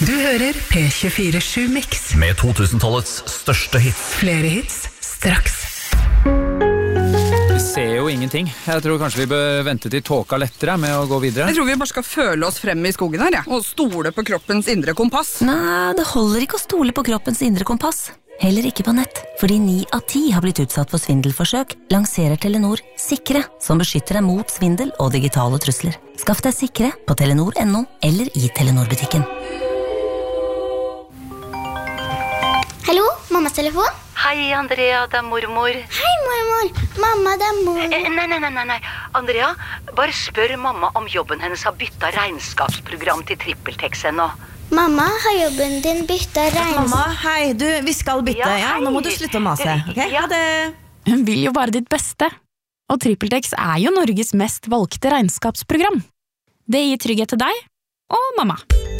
Du hører P24 Mix med 2000-tallets største hits. Flere hits, straks. Vi ser jo ingenting. Jeg tror kanskje vi bør vente til tåka lettere med å gå videre. Jeg tror vi bare skal føle oss frem i skogen her, ja. Og stole på kroppens indre kompass. Nei, det holder ikke å stole på kroppens indre kompass. Heller ikke på nett. Fordi 9 av 10 har blitt utsatt for svindelforsøk, lanserer Telenor Sikre, som beskytter deg mot svindel og digitale trusler. Skaff deg Sikre på telenor.no eller i Telenor-butikken. Hallo, mammas telefon? Hei, Andrea, det mormor. Hei, mormor. Mamma, det mor. Nei. Andrea, bare spør mamma om jobben hennes har byttet regnskapsprogram til TrippelTex ennå. Mamma, har jobben din byttet Mamma, hei, vi skal bytte, ja, nå må du slutte å mase, ok? Ja. Ha det. Hun vil jo bare ditt beste. Og TrippelTex jo Norges mest valgte regnskapsprogram. Det gir trygghet til deg og mamma.